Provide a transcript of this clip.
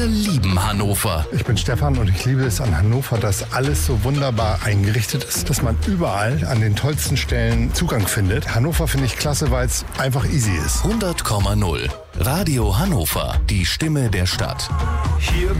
Wir lieben Hannover. Ich bin Stefan und ich liebe es an Hannover, dass alles so wunderbar eingerichtet ist, dass man überall an den tollsten Stellen Zugang findet. Hannover finde ich klasse, weil es einfach easy ist. 100,0. Radio Hannover, die Stimme der Stadt. Hier